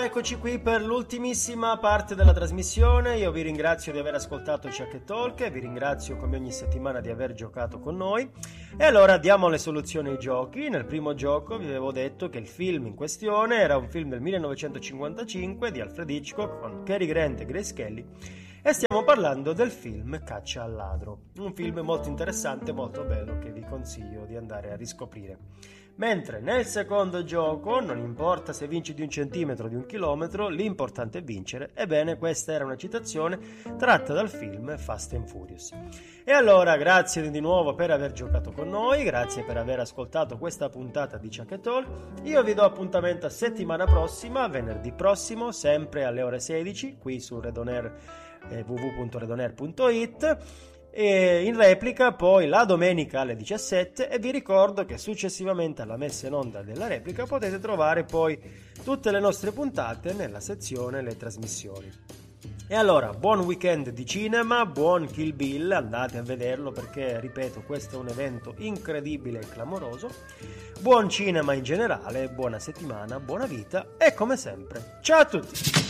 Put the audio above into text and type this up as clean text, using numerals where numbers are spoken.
eccoci qui per l'ultimissima parte della trasmissione. Io vi ringrazio di aver ascoltato Chuck e Talk e vi ringrazio come ogni settimana di aver giocato con noi. E allora diamo le soluzioni ai giochi. Nel primo gioco vi avevo detto che il film in questione era un film del 1955 di Alfred Hitchcock con Cary Grant e Grace Kelly. E stiamo parlando del film Caccia al ladro, un film molto interessante, molto bello, che vi consiglio di andare a riscoprire. Mentre nel secondo gioco, non importa se vinci di 1 centimetro o di 1 chilometro, l'importante è vincere. Ebbene, questa era una citazione tratta dal film Fast and Furious. E allora, grazie di nuovo per aver giocato con noi, grazie per aver ascoltato questa puntata di Chuck e Talk. Io vi do appuntamento a settimana prossima, venerdì prossimo, sempre alle ore 16, qui su Redonair, www.redonair.it, e in replica poi la domenica alle 17. E vi ricordo che successivamente alla messa in onda della replica potete trovare poi tutte le nostre puntate nella sezione le trasmissioni. E allora, buon weekend di cinema, buon Kill Bill, andate a vederlo perché, ripeto, questo è un evento incredibile e clamoroso. Buon cinema in generale, buona settimana, buona vita e come sempre, ciao a tutti!